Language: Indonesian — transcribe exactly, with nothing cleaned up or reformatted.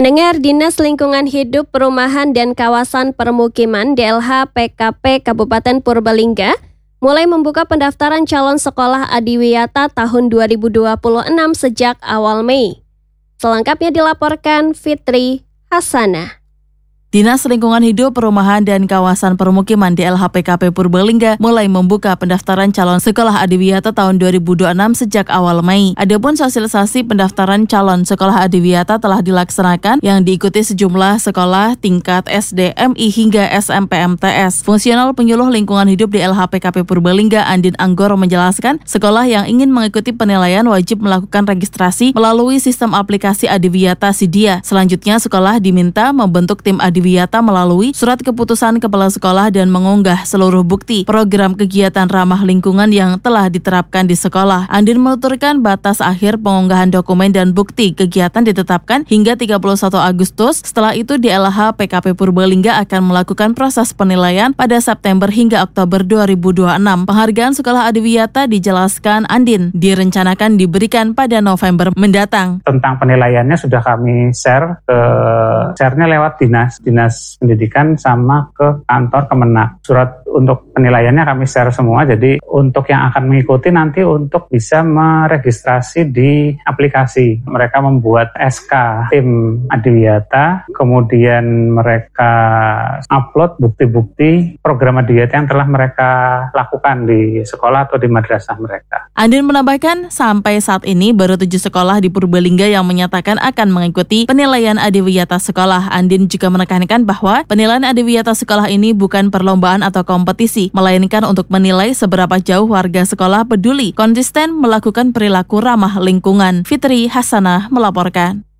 Pendengar, Dinas Lingkungan Hidup Perumahan dan Kawasan Permukiman D L H P K P Kabupaten Purbalingga mulai membuka pendaftaran calon sekolah adiwiyata tahun dua ribu dua puluh enam sejak awal Mei. Selengkapnya dilaporkan Fitri Hasanah. Dinas Lingkungan Hidup Perumahan dan Kawasan Permukiman D L H P K P Purbalingga mulai membuka pendaftaran calon sekolah adiwiyata tahun dua ribu dua puluh enam sejak awal Mei. Adapun sosialisasi pendaftaran calon sekolah adiwiyata telah dilaksanakan yang diikuti sejumlah sekolah tingkat S D M I hingga S M P M T S. Fungsional Penyuluh Lingkungan Hidup D L H P K P Purbalingga Andin Anggoro menjelaskan, sekolah yang ingin mengikuti penilaian wajib melakukan registrasi melalui sistem aplikasi Adiwiyata Sidia. Selanjutnya, sekolah diminta membentuk tim adiwiyata Adiwiyata melalui surat keputusan kepala sekolah dan mengunggah seluruh bukti program kegiatan ramah lingkungan yang telah diterapkan di sekolah. Andin menuturkan batas akhir pengunggahan dokumen dan bukti kegiatan ditetapkan hingga tiga puluh satu Agustus. Setelah itu D L H P K P Purbalingga akan melakukan proses penilaian pada September hingga Oktober dua ribu dua puluh enam. Penghargaan sekolah adiwiyata, dijelaskan Andin, direncanakan diberikan pada November mendatang. Tentang penilaiannya sudah kami share ke share-nya lewat dinas Dinas Pendidikan sama ke kantor Kemenak. Surat untuk penilaiannya kami share semua, jadi untuk yang akan mengikuti nanti untuk bisa meregistrasi di aplikasi. Mereka membuat S K tim adiwiyata, kemudian mereka upload bukti-bukti program adiwiyata yang telah mereka lakukan di sekolah atau di madrasah mereka. Andin menambahkan, sampai saat ini baru tujuh sekolah di Purbalingga yang menyatakan akan mengikuti penilaian adiwiyata sekolah. Andin juga menekan bahwa penilaian adiwiyata sekolah ini bukan perlombaan atau kompetisi, melainkan untuk menilai seberapa jauh warga sekolah peduli, konsisten melakukan perilaku ramah lingkungan. Fitri Hasanah melaporkan.